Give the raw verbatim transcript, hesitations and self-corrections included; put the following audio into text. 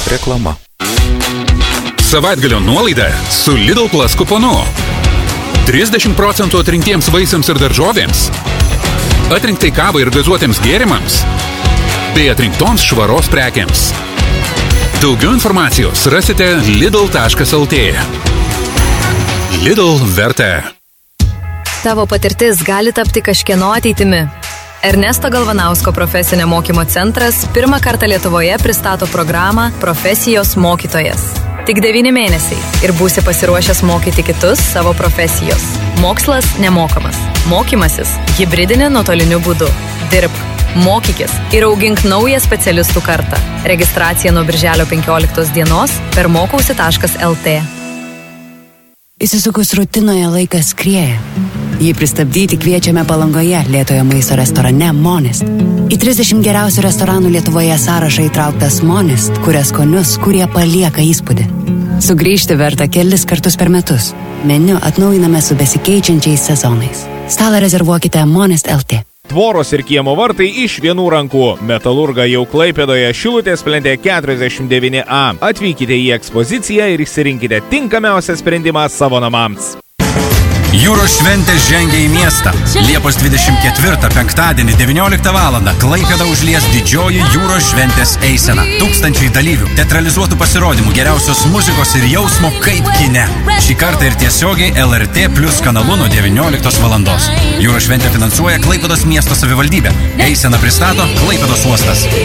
Reklama. Savaitgalio nuolaida su Lidl Plus kuponu. trisdešimt procentų atrinktiems vaisiams ir daržovėms, atrinktai kavai ir gazuotiems gėrimams, bei atrinktoms švaros prekiams. Daugiau informacijos rasite lidl taškas lt. Lidl verta. Tavo patirtis gali tapti kažkieno ateitimi. Ernesto Galvanausko profesinio mokymo centras pirmą kartą Lietuvoje pristato programą Profesijos mokytojas. Tik devyni mėnesiai ir būsi pasiruošęs mokyti kitus savo profesijos. Mokslas nemokamas. Mokymasis hibridinė nuotoliniu būdu. Dirbk, mokykis ir augink naują specialistų kartą. Registracija nuo birželio penkioliktos dienos per mokausi taškas lt. Įsisukus rutinoje laikas skrieja. Jį pristabdyti kviečiame Palangoje lėtojo maisto restorane Monist. Į trisdešimt geriausių restoranų Lietuvoje sąrašą įtrauktas Monist, kuria skonius, kurie palieka įspūdį. Sugrįžti verta kelis kartus per metus. Meniu atnaujiname su besikeičiančiais sezonais. Stalą rezervuokite Monist lt. Tvoros ir kiemo vartai iš vienų rankų. Metalurga jau Klaipėdoje Šilutės plente keturiasdešimt devyni A. Atvykite į ekspoziciją ir išsirinkite tinkamiausią sprendimą savo namams. Jūros šventė žengia į miestą. Liepos dvidešimt ketvirtą penktadienį devynioliktą valandą Klaipėdą užlies didžioji jūros šventės eisena. Tūkstančiai dalyvių, teatralizuotų pasirodymų, geriausios muzikos ir jausmo kaip kine. Šį kartą ir tiesiogiai L R T plus kanalu nuo devynioliktos valandos. Jūros šventę finansuoja Klaipėdos miesto savivaldybė. Eiseną pristato Klaipėdos uostas.